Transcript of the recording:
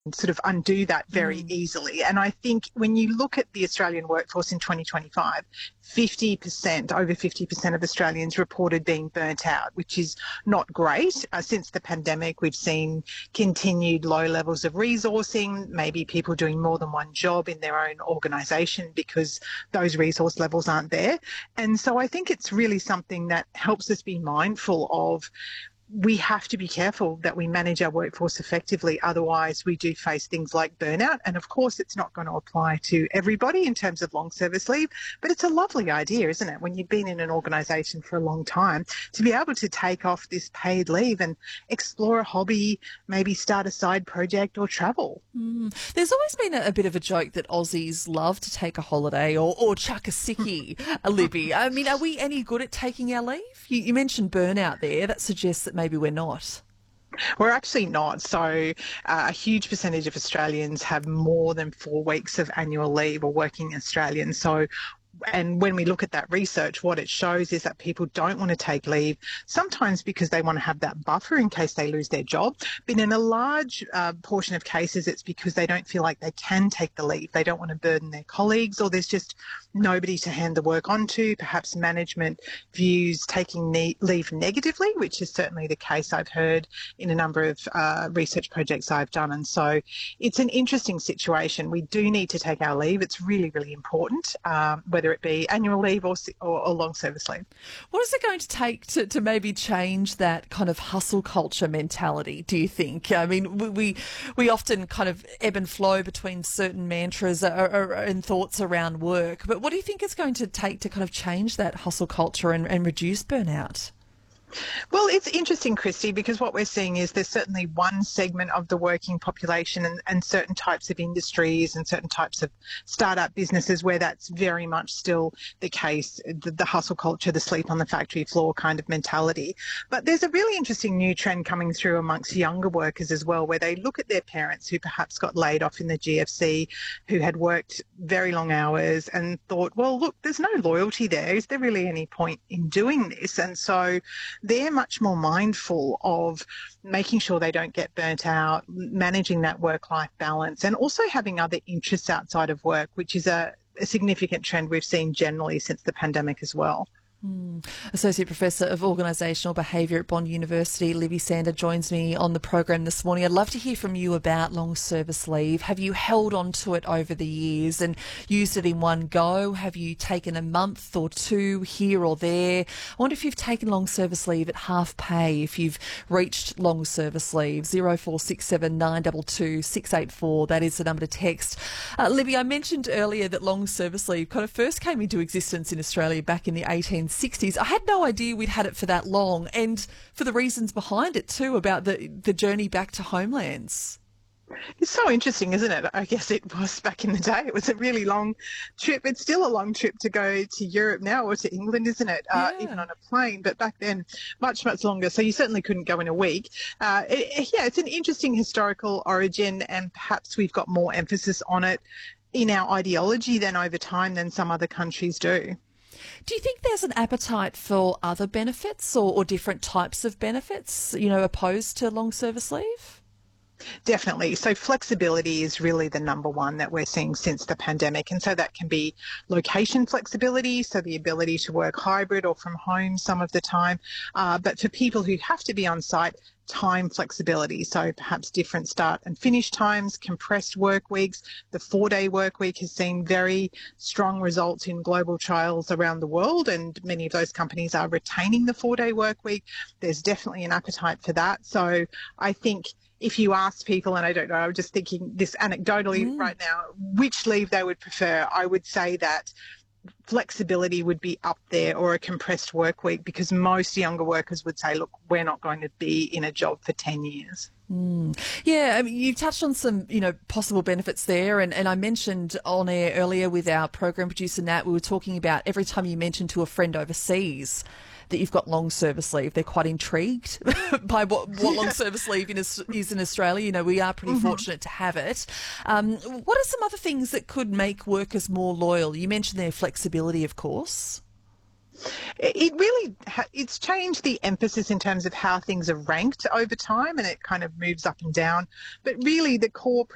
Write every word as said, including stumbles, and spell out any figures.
sort of undo that very Mm. easily. And I think when you look at the Australian workforce in twenty twenty-five, fifty percent, over fifty percent of Australians reported being burnt out, which is not great. Uh, since the pandemic, we've seen continued low levels of resourcing, maybe people doing more than one job in their own organisation because those resource levels aren't there. And so I think it's really something that helps us be mindful of we have to be careful that we manage our workforce effectively. Otherwise, we do face things like burnout. And of course, it's not going to apply to everybody in terms of long service leave, but it's a lovely idea, isn't it? When you've been in an organisation for a long time, to be able to take off this paid leave and explore a hobby, maybe start a side project or travel. Mm. There's always been a, a bit of a joke that Aussies love to take a holiday or, or chuck a sickie, a Libby. I mean, are we any good at taking our leave? You, you mentioned burnout there. That suggests that maybe we're not. We're actually not. So uh, a huge percentage of Australians have more than four weeks of annual leave, or working Australians. So and when we look at that research, what it shows is that people don't want to take leave, sometimes because they want to have that buffer in case they lose their job. But in a large uh, portion of cases, it's because they don't feel like they can take the leave. They don't want to burden their colleagues, or there's just nobody to hand the work on to. Perhaps management views taking ne- leave negatively, which is certainly the case I've heard in a number of uh, research projects I've done. And so it's an interesting situation. We do need to take our leave. It's really, really important, um, whether it be annual leave or, or, or long service leave. What is it going to take to, to maybe change that kind of hustle culture mentality, do you think? I mean, we we, we often kind of ebb and flow between certain mantras or, or, and thoughts around work, but what do you think it's going to take to kind of change that hustle culture and, and reduce burnout? Well, it's interesting, Christy, because what we're seeing is there's certainly one segment of the working population and, and certain types of industries and certain types of startup businesses where that's very much still the case, the, the hustle culture, the sleep on the factory floor kind of mentality. But there's a really interesting new trend coming through amongst younger workers as well, where they look at their parents who perhaps got laid off in the G F C, who had worked very long hours, and thought, well, look, there's no loyalty there. Is there really any point in doing this? And so they're much more mindful of making sure they don't get burnt out, managing that work-life balance, and also having other interests outside of work, which is a, a significant trend we've seen generally since the pandemic as well. Mm. Associate Professor of Organisational Behaviour at Bond University, Libby Sander, joins me on the program this morning. I'd love to hear from you about long service leave. Have you held on to it over the years and used it in one go? Have you taken a month or two here or there? I wonder if you've taken long service leave at half pay, if you've reached long service leave. zero four six seven nine two two six eight four, that is the number to text. Uh, Libby, I mentioned earlier that long service leave kind of first came into existence in Australia back in the eighteen sixties. I had no idea we'd had it for that long, and for the reasons behind it too, about the the journey back to homelands. It's so interesting, isn't it? I guess it was back in the day. It was a really long trip. It's still a long trip to go to Europe now, or to England, isn't it? Uh, Yeah. even on a plane. But back then, much, much longer. So you certainly couldn't go in a week. Uh, it, yeah, it's an interesting historical origin, and perhaps we've got more emphasis on it in our ideology than over time than some other countries do. Do you think there's an appetite for other benefits or, or different types of benefits, you know, opposed to long service leave? Definitely. So flexibility is really the number one that we're seeing since the pandemic. And so that can be location flexibility, so the ability to work hybrid or from home some of the time. Uh, but for people who have to be on site, time flexibility, so perhaps different start and finish times, compressed work weeks. The four-day work week has seen very strong results in global trials around the world, and many of those companies are retaining the four-day work week. There's definitely an appetite for that. So I think if you ask people, and I don't know, I'm just thinking this anecdotally Mm. right now, which leave they would prefer, I would say that flexibility would be up there, or a compressed work week, because most younger workers would say, look, we're not going to be in a job for ten years. Mm. Yeah, I mean, you touched on some, you know, possible benefits there, and, and I mentioned on air earlier with our program producer Nat, we were talking about every time you mention to a friend overseas that you've got long service leave, they're quite intrigued by what, what long service leave in, is in Australia. You know, we are pretty mm-hmm. fortunate to have it. Um, what are some other things that could make workers more loyal? You mentioned their flexibility, of course. It really, it's changed the emphasis in terms of how things are ranked over time, and it kind of moves up and down. But really the core